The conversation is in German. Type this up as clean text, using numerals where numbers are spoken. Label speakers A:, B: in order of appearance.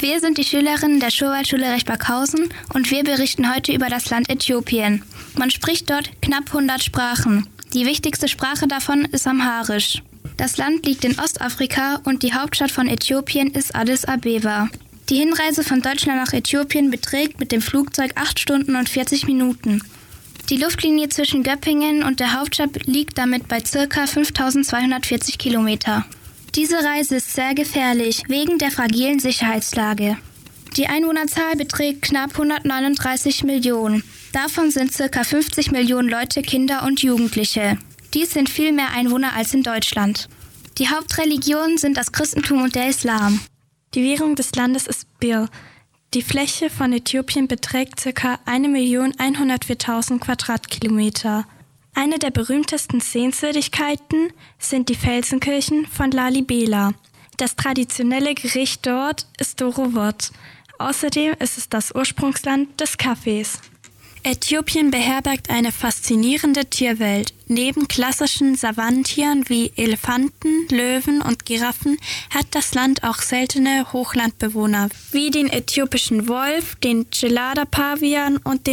A: Wir sind die Schülerinnen der Schurwaldschule Rechberghausen und wir berichten heute über das Land Äthiopien. Man spricht dort knapp 100 Sprachen. Die wichtigste Sprache davon ist Amharisch. Das Land liegt in Ostafrika und die Hauptstadt von Äthiopien ist Addis Abeba. Die Hinreise von Deutschland nach Äthiopien beträgt mit dem Flugzeug 8 Stunden und 40 Minuten. Die Luftlinie zwischen Göppingen und der Hauptstadt liegt damit bei ca. 5240 Kilometer. Diese Reise ist sehr gefährlich wegen der fragilen Sicherheitslage. Die Einwohnerzahl beträgt knapp 139 Millionen. Davon sind ca. 50 Millionen Leute Kinder und Jugendliche. Dies sind viel mehr Einwohner als in Deutschland. Die Hauptreligionen sind das Christentum und der Islam.
B: Die Währung des Landes ist Bir. Die Fläche von Äthiopien beträgt ca. 1.104.000 Quadratkilometer. Eine der berühmtesten Sehenswürdigkeiten sind die Felsenkirchen von Lalibela. Das traditionelle Gericht dort ist Dorowot. Außerdem ist es das Ursprungsland des Kaffees. Äthiopien beherbergt eine faszinierende Tierwelt. Neben klassischen Savannentieren wie Elefanten, Löwen und Giraffen hat das Land auch seltene Hochlandbewohner wie den äthiopischen Wolf, den Gelada-Pavian und